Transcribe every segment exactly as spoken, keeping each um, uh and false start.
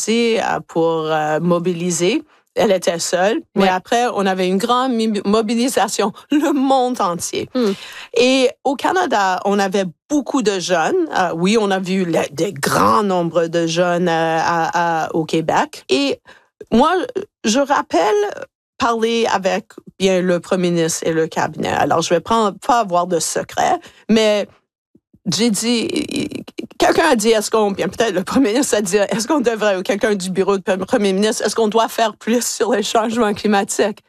choisi euh, pour euh, mobiliser. Elle était seule, mais ouais. après, on avait une grande mobilisation, le monde entier. Mm. Et au Canada, on avait beaucoup de jeunes. Euh, oui, on a vu le, des grands nombres de jeunes euh, à, à, au Québec. Et moi, je rappelle parler avec bien le premier ministre et le cabinet. Alors, je vais pas, pas avoir de secret, mais j'ai dit, quelqu'un a dit, est-ce qu'on, bien peut-être le premier ministre a dit, est-ce qu'on devrait, ou quelqu'un du bureau du premier ministre, est-ce qu'on doit faire plus sur les changements climatiques?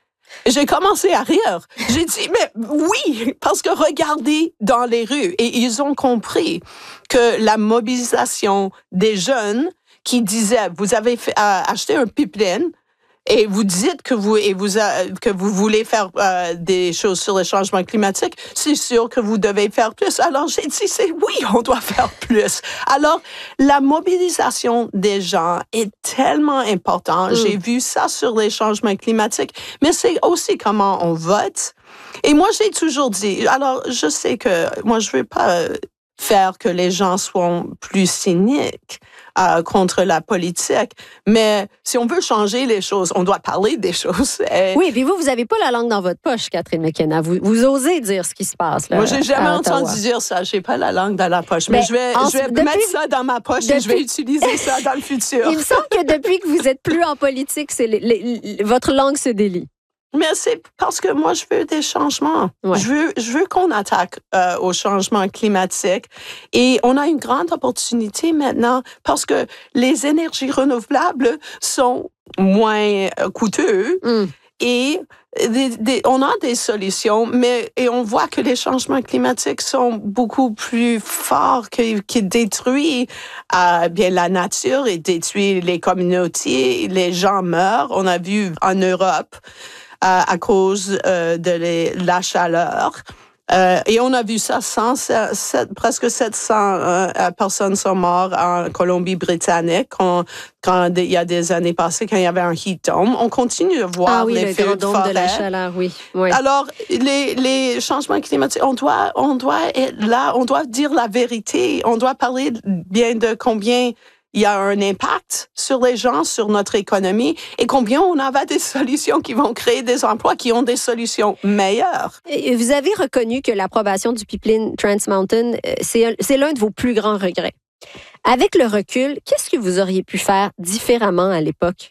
Et j'ai commencé à rire. J'ai dit, mais oui, parce que regardez dans les rues. Et ils ont compris que la mobilisation des jeunes qui disaient, vous avez fait, euh, acheté un pipeline, et vous dites que vous et vous euh, que vous voulez faire euh, des choses sur le changement climatique, c'est sûr que vous devez faire plus. Alors j'ai dit c'est oui, on doit faire plus. Alors la mobilisation des gens est tellement importante. Mm. J'ai vu ça sur les changements climatiques, mais c'est aussi comment on vote. Et moi j'ai toujours dit, alors je sais que moi je veux pas faire que les gens soient plus cyniques euh, contre la politique. Mais si on veut changer les choses, on doit parler des choses. Et oui, puis vous, vous n'avez pas la langue dans votre poche, Catherine McKenna. Vous, vous osez dire ce qui se passe là. Moi, j'ai jamais entendu dire ça. J'ai pas la langue dans la poche. Mais, mais je vais, je vais depuis, mettre ça dans ma poche depuis, et je vais utiliser ça dans le futur. Il me semble que depuis que vous êtes plus en politique, c'est les, les, votre langue se délie. Mais c'est parce que moi, je veux des changements. Ouais. Je veux, je veux qu'on attaque euh, au changement climatique. Et on a une grande opportunité maintenant parce que les énergies renouvelables sont moins euh, coûteuses. Mm. Et des, des, on a des solutions, mais et on voit que les changements climatiques sont beaucoup plus forts, que, qui détruisent euh, bien la nature et détruisent les communautés. Les gens meurent. On a vu en Europe à, à cause euh, de les, la chaleur. Euh, et on a vu ça, cent, sept, presque sept cents euh, personnes sont mortes en Colombie-Britannique quand, quand il y a des années passées, quand il y avait un heat dome. On continue de voir ah oui, les le feux de forêt. De la chaleur, oui. oui. Alors, les, les changements climatiques, on doit, on doit être là, on doit dire la vérité, on doit parler bien de combien il y a un impact sur les gens, sur notre économie, et combien on avait des solutions qui vont créer des emplois, qui ont des solutions meilleures. Et vous avez reconnu que l'approbation du pipeline Trans Mountain, c'est, c'est l'un de vos plus grands regrets. Avec le recul, qu'est-ce que vous auriez pu faire différemment à l'époque?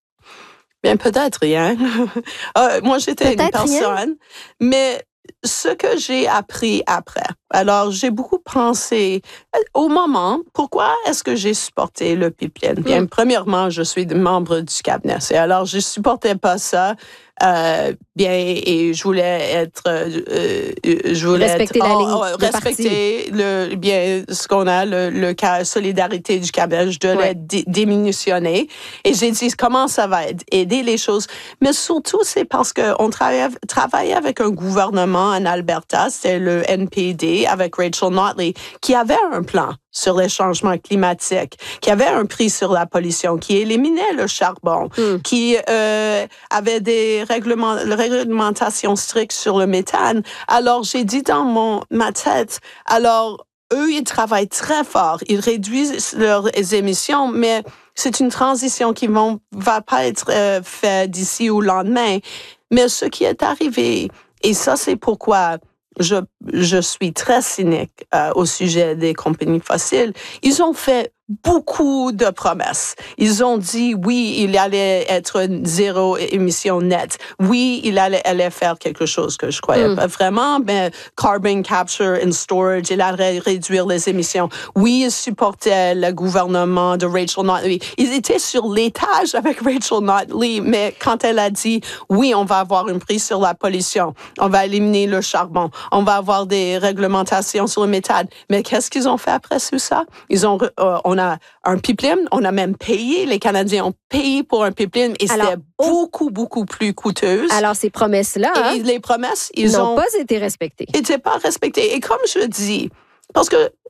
Bien, peut-être rien. euh, moi, j'étais peut-être une personne, rien. Mais ce que j'ai appris après, alors j'ai beaucoup pensé au moment, pourquoi est-ce que j'ai supporté le pipeline? Bien, mm. premièrement, je suis membre du cabinet. Et alors, je supportais pas ça. Euh, bien, et je voulais être, euh, je voulais respecter être, la oh, ligne, oh, respecter le, bien, ce qu'on a, le, le cas solidarité du cabinet. Je devais ouais. dé- diminutionner. Et j'ai dit, comment ça va aider les choses? Mais surtout, c'est parce qu'on travaillait, travaillait avec un gouvernement en Alberta, c'était le N P D, avec Rachel Notley, qui avait un plan sur les changements climatiques, qui avait un prix sur la pollution, qui éliminait le charbon, mm. qui euh, avait des règlements, réglementations strictes sur le méthane. Alors, j'ai dit dans mon, ma tête, alors, eux, ils travaillent très fort, ils réduisent leurs émissions, mais c'est une transition qui ne va pas être euh, faite d'ici au lendemain. Mais ce qui est arrivé, et ça, c'est pourquoi Je, je suis très cynique euh, au sujet des compagnies fossiles. Ils ont fait beaucoup de promesses. Ils ont dit, oui, il allait être zéro émission nette. Oui, il allait, allait faire quelque chose que je croyais mm. pas vraiment, mais carbon capture and storage, il allait réduire les émissions. Oui, ils supportaient le gouvernement de Rachel Notley. Ils étaient sur l'étage avec Rachel Notley, mais quand elle a dit, oui, on va avoir un prix sur la pollution, on va éliminer le charbon, on va avoir des réglementations sur le méthane. Mais qu'est-ce qu'ils ont fait après tout ça? Ils ont, euh, on a un pipeline, on a même payé, les Canadiens ont payé pour un pipeline et alors, c'était beaucoup, beaucoup plus coûteuse. Alors, ces promesses-là, et hein, les promesses, ils n'ont ont pas été respectées. N'étaient pas respectées. Et comme je dis, parce que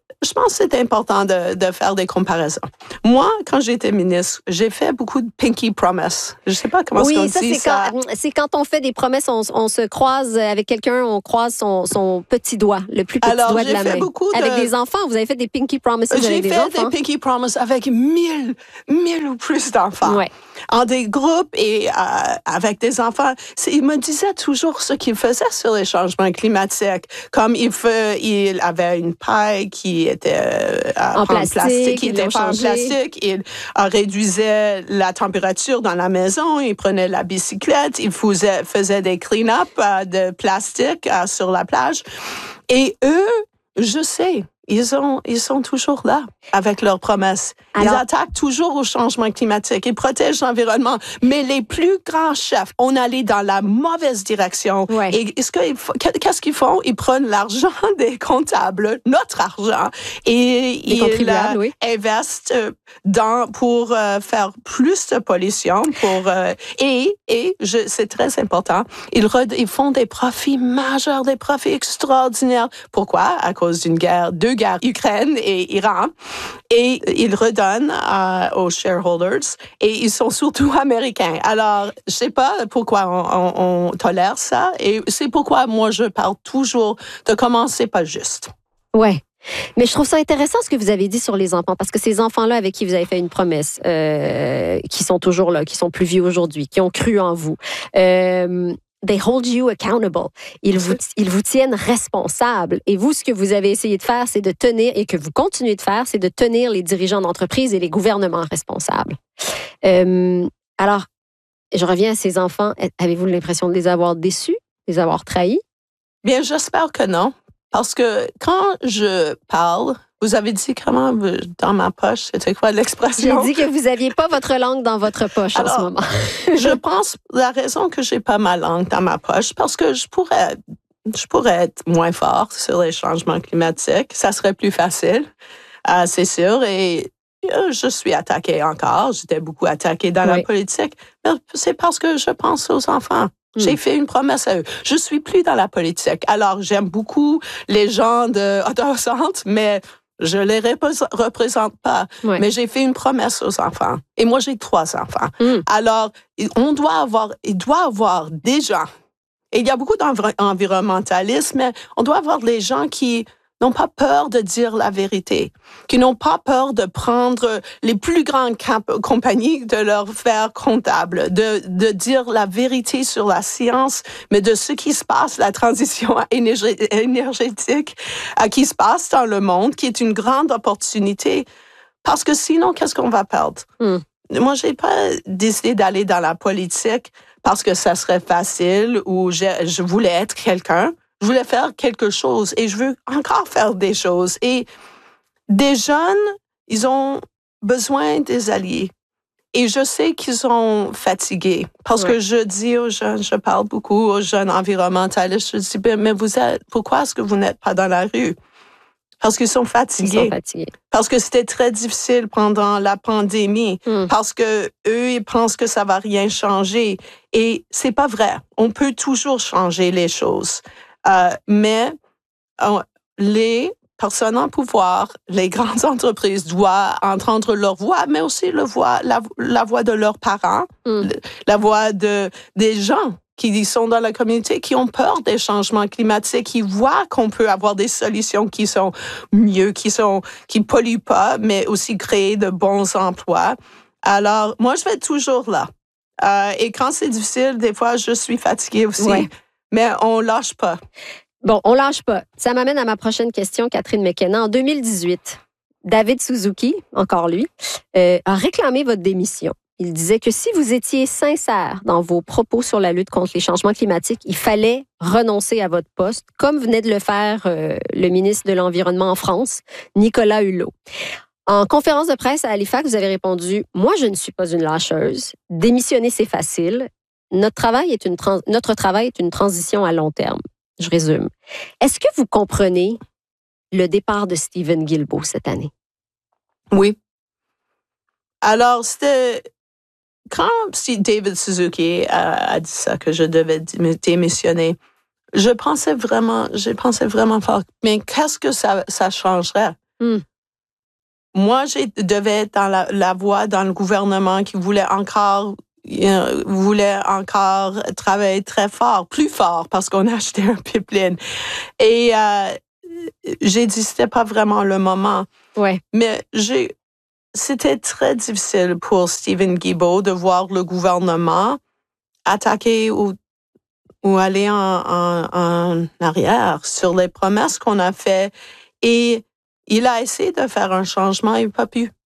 je pense que c'est important de, de faire des comparaisons. Moi, quand j'étais ministre, j'ai fait beaucoup de pinky promise. Je sais pas comment oui, on ça, dit c'est ça. Quand, c'est quand on fait des promesses, on, on se croise avec quelqu'un, on croise son, son petit doigt, le plus petit Alors, doigt de la fait main. Beaucoup avec de... des enfants, vous avez fait des pinky promises avec des enfants? J'ai fait des pinky promises avec mille, mille ou plus d'enfants. Ouais. En des groupes et euh, avec des enfants. C'est, il me disait toujours ce qu'il faisait sur les changements climatiques. Comme il, fait, il avait une paille qui était euh, en plastique, plastique, qui était pas en plastique. Il euh, réduisait la température dans la maison. Il prenait la bicyclette. Il faisait, faisait des clean-up euh, de plastique euh, sur la plage. Et eux, je sais, ils, ont, ils sont toujours là avec leurs promesses. Alors, ils attaquent toujours au changement climatique. Ils protègent l'environnement. Mais les plus grands chefs, on allait dans la mauvaise direction. Ouais. Et est-ce qu'ils, qu'est-ce qu'ils font? Ils prennent l'argent des comptables, notre argent, et les ils euh, oui. investissent dans, pour euh, faire plus de pollution. Pour, euh, et et je, c'est très important, ils, re, ils font des profits majeurs, des profits extraordinaires. Pourquoi? À cause d'une guerre, deux guerres, Ukraine et Iran. Et ils redonnent euh, aux shareholders et ils sont surtout américains. Alors, je sais pas pourquoi on, on, on tolère ça et c'est pourquoi moi je parle toujours de comment c'est pas juste. Ouais. Mais je trouve ça intéressant ce que vous avez dit sur les enfants, parce que ces enfants-là avec qui vous avez fait une promesse, euh, qui sont toujours là, qui sont plus vieux aujourd'hui, qui ont cru en vous, euh, they hold you accountable. Ils vous, ils vous tiennent responsable. Et vous, ce que vous avez essayé de faire, c'est de tenir, et que vous continuez de faire, c'est de tenir les dirigeants d'entreprise et les gouvernements responsables. Euh, alors, je reviens à ces enfants. Avez-vous l'impression de les avoir déçus, de les avoir trahis? Bien, j'espère que non. Parce que quand je parle, vous avez dit comment dans ma poche, c'était quoi l'expression? J'ai dit que vous n'aviez pas votre langue dans votre poche. Alors, en ce moment. Je pense la raison que j'ai pas ma langue dans ma poche, parce que je pourrais, je pourrais être moins fort sur les changements climatiques. Ça serait plus facile, euh, c'est sûr. Et euh, je suis attaquée encore. J'étais beaucoup attaquée dans oui. la politique. Mais c'est parce que je pense aux enfants. J'ai fait une promesse à eux. Je suis plus dans la politique. Alors, j'aime beaucoup les gens de Ottawa-Centre, mais je les représente pas. Ouais. Mais j'ai fait une promesse aux enfants. Et moi, j'ai trois enfants. Mm. Alors, on doit avoir, il doit avoir des gens. Et il y a beaucoup d'environnementalisme, mais on doit avoir des gens qui n'ont pas peur de dire la vérité, qui n'ont pas peur de prendre les plus grandes camp- compagnies, de leur faire comptable, de, de dire la vérité sur la science, mais de ce qui se passe, la transition énergé- énergétique euh, qui se passe dans le monde, qui est une grande opportunité. Parce que sinon, qu'est-ce qu'on va perdre? Mm. Moi, j'ai pas décidé d'aller dans la politique parce que ça serait facile ou je, je voulais être quelqu'un. Je voulais faire quelque chose et je veux encore faire des choses. Et des jeunes, ils ont besoin des alliés. Et je sais qu'ils sont fatigués. Parce ouais. que je dis aux jeunes, je parle beaucoup aux jeunes environnementalistes, je dis, mais vous êtes, pourquoi est-ce que vous n'êtes pas dans la rue? Parce qu'ils sont fatigués. Ils sont fatigués. Parce que c'était très difficile pendant la pandémie. Mm. Parce que eux, ils pensent que ça va rien changer. Et c'est pas vrai. On peut toujours changer les choses. Euh, mais euh, les personnes en pouvoir, les grandes entreprises doivent entendre leur voix, mais aussi le voix, la, la voix de leurs parents, mm. le, la voix de, des gens qui sont dans la communauté, qui ont peur des changements climatiques, qui voient qu'on peut avoir des solutions qui sont mieux, qui sont qui polluent pas, mais aussi créer de bons emplois. Alors, moi, je vais être toujours là. Euh, et quand c'est difficile, des fois, je suis fatiguée aussi. Ouais. Mais on lâche pas. Bon, on lâche pas. Ça m'amène à ma prochaine question, Catherine McKenna. En deux mille dix-huit, David Suzuki, encore lui, euh, a réclamé votre démission. Il disait que si vous étiez sincère dans vos propos sur la lutte contre les changements climatiques, il fallait renoncer à votre poste, comme venait de le faire euh, le ministre de l'Environnement en France, Nicolas Hulot. En conférence de presse à Halifax, vous avez répondu « Moi, je ne suis pas une lâcheuse. Démissionner, c'est facile. Notre travail est une trans- notre travail est une transition à long terme. » Je résume. Est-ce que vous comprenez le départ de Stephen Guilbeault cette année? Oui. Alors, c'était... Quand David Suzuki a, a dit ça, que je devais démissionner, je pensais vraiment, je pensais vraiment fort, mais qu'est-ce que ça, ça changerait? Mm. Moi, je devais être dans la, la voie dans le gouvernement qui voulait encore euh, voulait encore travailler très fort, plus fort, parce qu'on a acheté un pipeline. Et euh, j'ai dit, c'était pas vraiment le moment. Ouais. Mais j'ai, c'était très difficile pour Stephen Guilbeault de voir le gouvernement attaquer ou, ou aller en, en, en arrière sur les promesses qu'on a faites. Et il a essayé de faire un changement, il n'a pas pu.